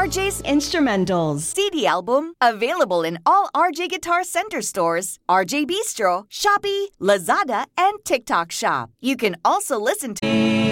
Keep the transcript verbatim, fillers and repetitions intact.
R J's Instrumentals C D album, available in all R J Guitar Center stores, R J Bistro, Shopee, Lazada, and TikTok Shop. You can also listen to